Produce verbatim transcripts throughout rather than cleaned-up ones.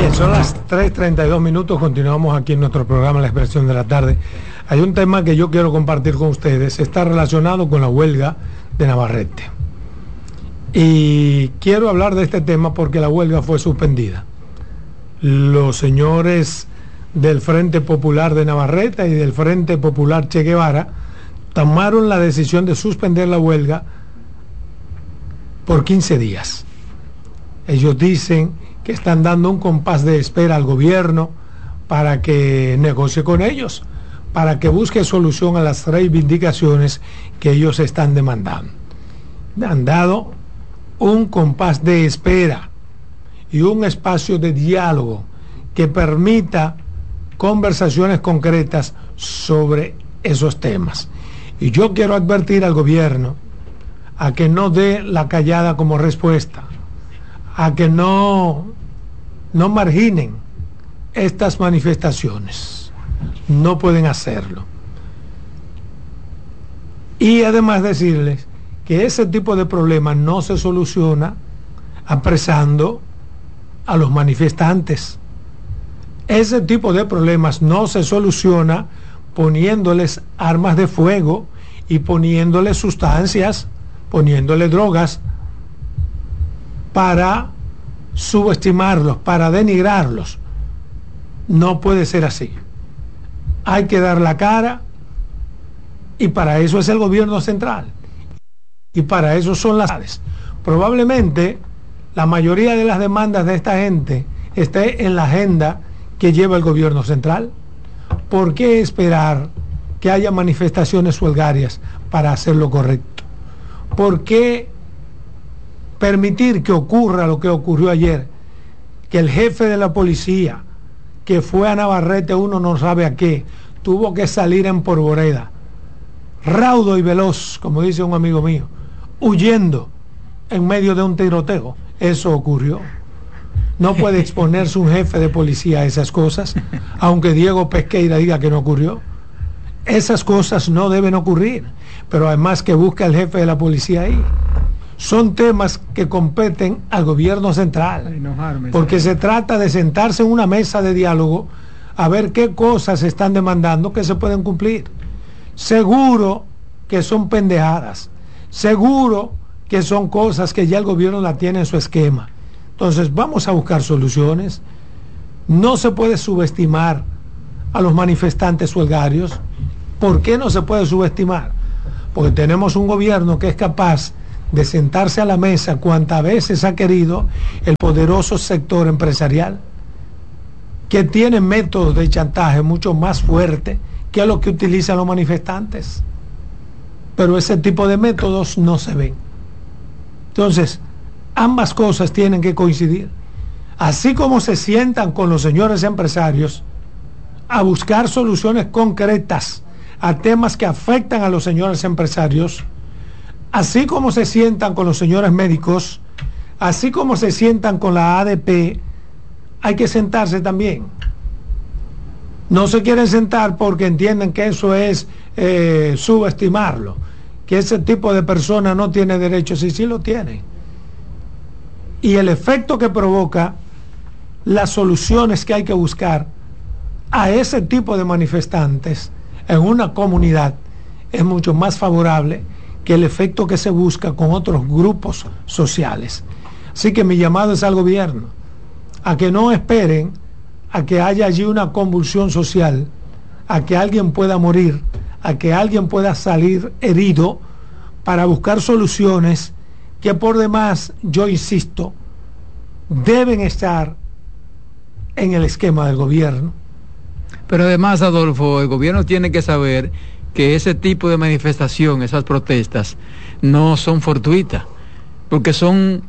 Bien, son las tres treinta y dos minutos, continuamos aquí en nuestro programa La Expresión de la Tarde. Hay un tema que yo quiero compartir con ustedes, está relacionado con la huelga de Navarrete. Y quiero hablar de este tema porque la huelga fue suspendida. Los señores del Frente Popular de Navarrete y del Frente Popular Che Guevara tomaron la decisión de suspender la huelga por quince días. Ellos dicen que están dando un compás de espera al gobierno para que negocie con ellos, para que busque solución a las reivindicaciones que ellos están demandando. Han dado un compás de espera y un espacio de diálogo que permita conversaciones concretas sobre esos temas. Y yo quiero advertir al gobierno a que no dé la callada como respuesta, a que no, no marginen estas manifestaciones. No pueden hacerlo. Y además decirles que ese tipo de problemas no se soluciona apresando a los manifestantes. Ese tipo de problemas no se soluciona poniéndoles armas de fuego y poniéndoles sustancias, poniéndoles drogas para subestimarlos, para denigrarlos. No puede ser así. Hay que dar la cara y para eso es el gobierno central y para eso son las ciudades. Probablemente la mayoría de las demandas de esta gente esté en la agenda que lleva el gobierno central. ¿Por qué esperar que haya manifestaciones huelgarias para hacer lo correcto? ¿Por qué permitir que ocurra lo que ocurrió ayer? Que el jefe de la policía, que fue a Navarrete, uno no sabe a qué, tuvo que salir en polvoreda, raudo y veloz, como dice un amigo mío, huyendo en medio de un tiroteo. Eso ocurrió. No puede exponerse un jefe de policía a esas cosas, aunque Diego Pesqueira diga que no ocurrió. Esas cosas no deben ocurrir, pero además que busca el jefe de la policía ahí. Son temas que competen al gobierno central, porque se trata de sentarse en una mesa de diálogo a ver qué cosas se están demandando que se pueden cumplir. Seguro que son pendejadas, seguro que son cosas que ya el gobierno la tiene en su esquema. Entonces vamos a buscar soluciones. No se puede subestimar a los manifestantes huelgarios. ¿Por qué no se puede subestimar? Porque tenemos un gobierno que es capaz de sentarse a la mesa cuantas veces ha querido el poderoso sector empresarial, que tiene métodos de chantaje mucho más fuertes que los que utilizan los manifestantes. Pero ese tipo de métodos no se ven. Entonces, ambas cosas tienen que coincidir. Así como se sientan con los señores empresarios a buscar soluciones concretas a temas que afectan a los señores empresarios, así como se sientan con los señores médicos, así como se sientan con la A D P, hay que sentarse también. No se quieren sentar porque entienden que eso es eh, subestimarlo, que ese tipo de persona no tiene derechos, y sí lo tiene. Y el efecto que provoca, las soluciones que hay que buscar a ese tipo de manifestantes en una comunidad es mucho más favorable que el efecto que se busca con otros grupos sociales. Así que mi llamado es al gobierno a que no esperen a que haya allí una convulsión social, a que alguien pueda morir, a que alguien pueda salir herido, para buscar soluciones que por demás, yo insisto, deben estar en el esquema del gobierno. Pero además, Adolfo, el gobierno tiene que saber que ese tipo de manifestación, esas protestas, no son fortuitas, porque son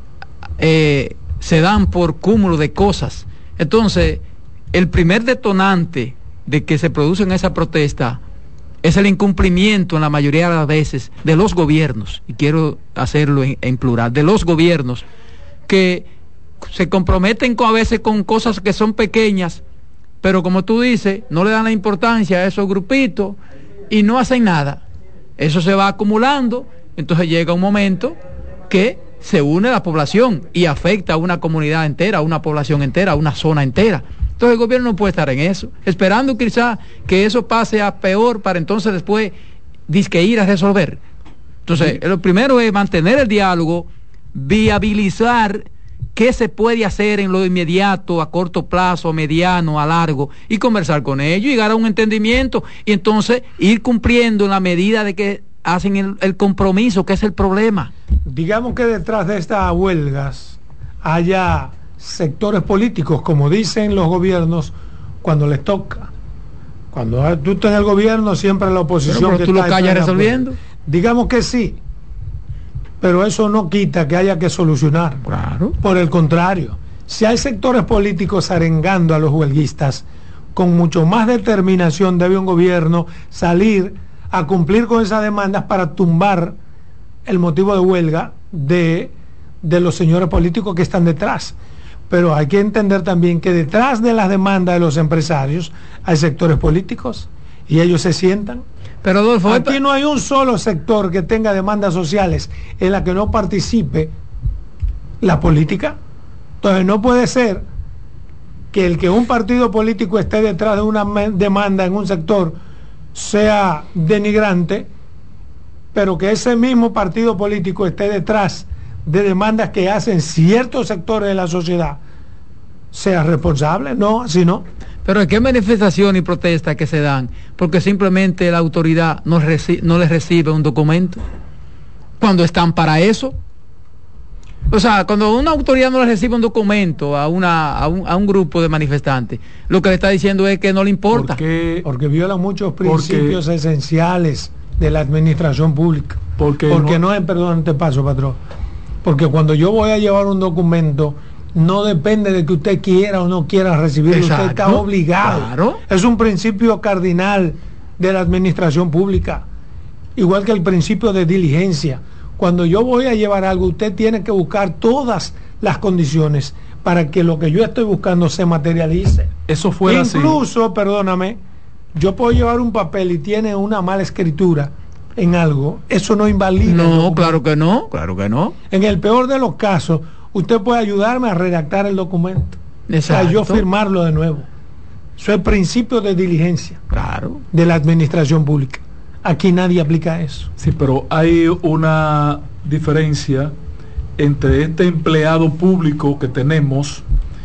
eh, se dan por cúmulo de cosas. Entonces, el primer detonante de que se producen esa protesta es el incumplimiento en la mayoría de las veces de los gobiernos, y quiero hacerlo en, en plural, de los gobiernos que se comprometen con, a veces con cosas que son pequeñas, pero como tú dices, no le dan la importancia a esos grupitos y no hacen nada. Eso se va acumulando, entonces llega un momento que se une la población y afecta a una comunidad entera, a una población entera, a una zona entera. Entonces el gobierno no puede estar en eso, esperando quizá que eso pase a peor para entonces después disque ir a resolver. Entonces, sí. Lo primero es mantener el diálogo, viabilizar qué se puede hacer en lo inmediato, a corto plazo, a mediano, a largo, y conversar con ellos, llegar a un entendimiento, y entonces ir cumpliendo en la medida de que hacen el, el compromiso, que es el problema. Digamos que detrás de estas huelgas haya sectores políticos, como dicen los gobiernos cuando les toca. Cuando tú estás en el gobierno, siempre la oposición. Pero, pero que tú está lo callas resolviendo. Digamos que sí, pero eso no quita que haya que solucionar. Claro. Por el contrario, si hay sectores políticos arengando a los huelguistas, con mucho más determinación debe un gobierno salir a cumplir con esas demandas para tumbar el motivo de huelga de, de los señores políticos que están detrás. Pero hay que entender también que detrás de las demandas de los empresarios hay sectores políticos y ellos se sientan. Pero Adolfo, aquí no hay un solo sector que tenga demandas sociales en la que no participe la política. Entonces no puede ser que el que un partido político esté detrás de una demanda en un sector sea denigrante, pero que ese mismo partido político esté detrás de demandas que hacen ciertos sectores de la sociedad sea responsable. No, así no. Pero ¿qué manifestación y protesta que se dan? Porque simplemente la autoridad no, reci no les recibe un documento cuando están para eso. O sea, cuando una autoridad no le recibe un documento a una a un, a un grupo de manifestantes, lo que le está diciendo es que no le importa. Porque, porque viola muchos principios porque, esenciales de la administración pública. Porque, porque no, no es, perdón, te paso, patrón. Porque cuando yo voy a llevar un documento, no depende de que usted quiera o no quiera recibirlo. Exacto, usted está obligado. Claro. Es un principio cardinal de la administración pública, igual que el principio de diligencia. Cuando yo voy a llevar algo, usted tiene que buscar todas las condiciones para que lo que yo estoy buscando se materialice. Eso fue incluso, así. Perdóname, yo puedo llevar un papel y tiene una mala escritura en algo, eso no invalida. No, claro que no, claro que no. En el peor de los casos, usted puede ayudarme a redactar el documento. Exacto. Para yo firmarlo de nuevo. Eso es el principio de diligencia. Claro. De la administración pública. Aquí nadie aplica eso. Sí, pero hay una diferencia entre este empleado público que tenemos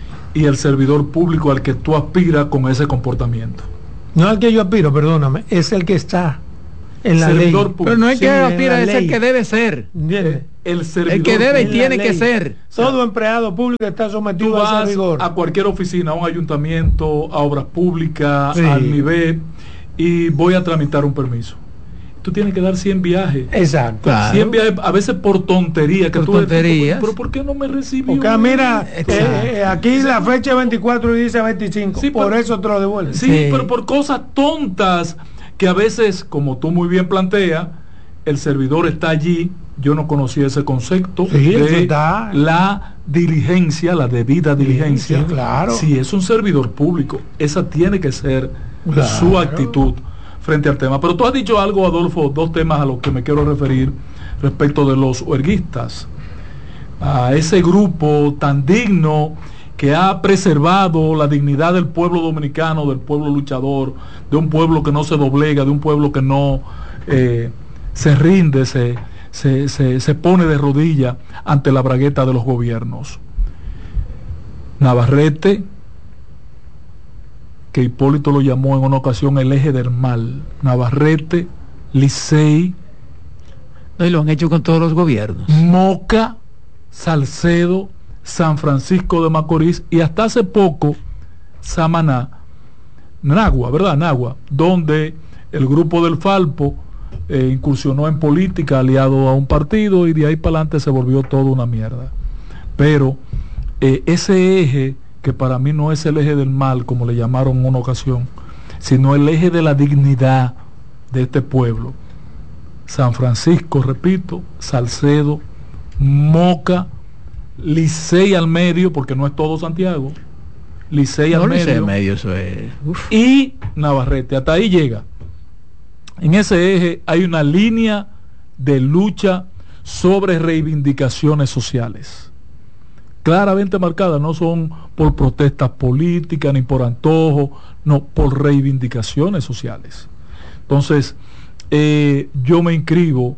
y el servidor público al que tú aspiras con ese comportamiento. No al que yo aspiro, perdóname, es el que está en la ley. Pero no es que aspira, es el que debe ser. ¿Entiendes? El, servidor, el que debe y tiene que ser. Todo o sea, empleado público está sometido a ese rigor. A cualquier oficina, a un ayuntamiento, a obras públicas, sí. al nivel, y voy a tramitar un permiso. Tú tienes que dar cien viajes. Exacto. Claro. cien viajes, a veces por tontería. Que por tú tonterías. Pero ¿por qué no me recibió? Porque mira, eh, aquí la fecha es veinticuatro y dice veinticinco. Sí, por pero, eso te lo devuelven. Sí, sí, pero por cosas tontas que a veces, como tú muy bien planteas, el servidor está allí. Yo no conocía ese concepto sí, de la diligencia, la debida diligencia. Sí, claro. Si es un servidor público, esa tiene que ser claro. su actitud frente al tema. Pero tú has dicho algo, Adolfo, dos temas a los que me quiero referir respecto de los huelguistas, a ese grupo tan digno que ha preservado la dignidad del pueblo dominicano, del pueblo luchador, de un pueblo que no se doblega, de un pueblo que no eh, se rinde, se, se, se, se pone de rodillas ante la bragueta de los gobiernos. Navarrete, que Hipólito lo llamó en una ocasión el eje del mal. Navarrete, Licey. No, y lo han hecho con todos los gobiernos. Moca, Salcedo, San Francisco de Macorís y hasta hace poco Samaná, Nagua, ¿verdad? Nagua, donde el grupo del Falpo eh, incursionó en política aliado a un partido y de ahí para adelante se volvió todo una mierda. Pero eh, ese eje, que para mí no es el eje del mal, como le llamaron en una ocasión, sino el eje de la dignidad de este pueblo. San Francisco, repito, Salcedo, Moca, Licey al medio, porque no es todo Santiago, Licey no, al medio, Licey al medio eso es. Y Navarrete, hasta ahí llega. En ese eje hay una línea de lucha sobre reivindicaciones sociales. Claramente marcadas, no son por protestas políticas ni por antojo, no, por reivindicaciones sociales. Entonces, eh, yo me inscribo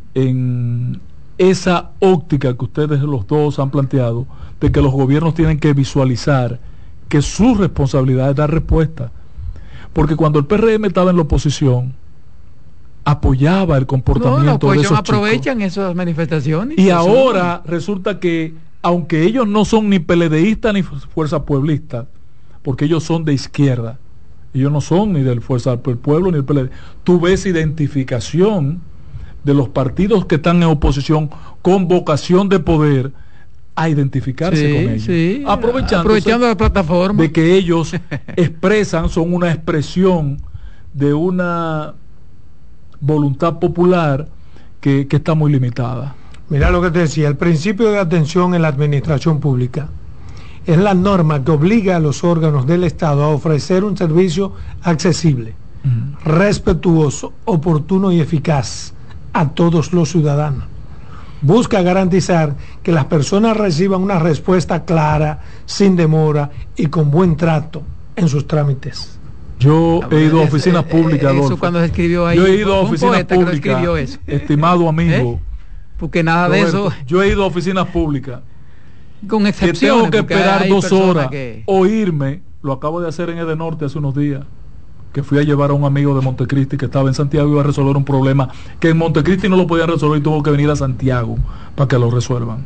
en esa óptica que ustedes los dos han planteado, de que los gobiernos tienen que visualizar que su responsabilidad es dar respuesta. Porque cuando el P R M estaba en la oposición, apoyaba el comportamiento no, no, pues de esos aprovechan chicos. esas manifestaciones. Y ahora resulta que, aunque ellos no son ni PLDistas ni Fuerza Pueblista, porque ellos son de izquierda, ellos no son ni del Fuerza del Pueblo ni del P L D, tú ves identificación de los partidos que están en oposición con vocación de poder a identificarse sí, con ellos, sí. aprovechando la plataforma de que ellos expresan, son una expresión de una voluntad popular que, que está muy limitada. Mira lo que te decía, el principio de atención en la administración pública es la norma que obliga a los órganos del Estado a ofrecer un servicio accesible, uh-huh. respetuoso, oportuno y eficaz a todos los ciudadanos. Busca garantizar que las personas reciban una respuesta clara, sin demora y con buen trato en sus trámites. Yo he ido a oficinas públicas, eso cuando se escribió ahí, yo he ido a oficinas públicas, estimado amigo, ¿Eh? Porque nada de Roberto, eso. Yo he ido a oficinas públicas con excepciones, que tengo que esperar dos horas que... o irme. Lo acabo de hacer en Edenorte hace unos días, que fui a llevar a un amigo de Montecristi que estaba en Santiago y iba a resolver un problema que en Montecristi no lo podían resolver y tuvo que venir a Santiago para que lo resuelvan.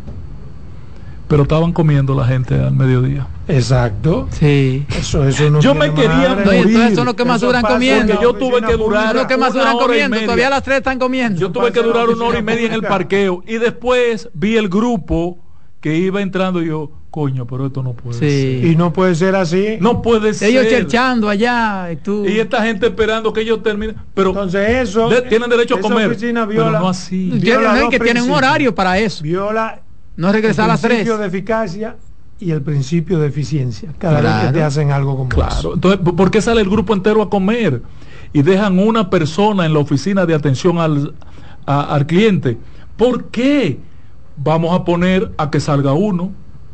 Pero estaban comiendo la gente al mediodía. Exacto. Sí. Eso, eso no yo me quería morir. No, entonces son los que más eso duran comiendo. Yo tuve que durar los que más duran comiendo. Todavía las tres están comiendo. Yo tuve que durar una hora y media en el parqueo y después vi el grupo que iba entrando y yo, coño, pero esto no puede sí. ser. Y no puede ser así. No puede ser. Ellos cherchando allá y tú. Y esta gente esperando que ellos terminen. Pero entonces eso de, tienen derecho a comer. Viola, pero no así. Viola no, que tienen un horario para eso. Viola no regresar a las tres. El principio de eficacia y el principio de eficiencia. Cada claro. vez que te hacen algo como claro. eso. Entonces, ¿por qué sale el grupo entero a comer? Y dejan una persona en la oficina de atención al, a, al cliente. ¿Por qué? Vamos a poner a que salga uno.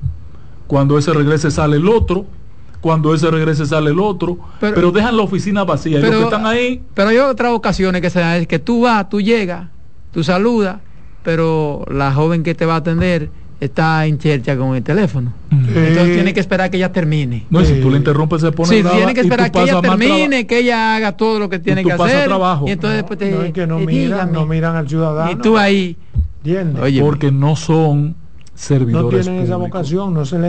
Cuando ese regrese sale el otro. Cuando ese regrese sale el otro. Pero, pero dejan la oficina vacía. Pero, y los que están ahí. Pero hay otras ocasiones que se dan, es que tú vas, tú llegas, tú saludas, pero la joven que te va a atender está en chercha con el teléfono. Sí. Entonces tiene que esperar que ella termine. No, y si tú le interrumpes se pone sí, brava. Tiene que esperar que ella termine, que ella haga todo lo que tiene que hacer. Trabajo. Y entonces no, después te no, es que no eh, miran, no miran al ciudadano. Y tú ahí. ¿Entiendes? Oye, porque no son servidores no tienen públicos. esa vocación, no se le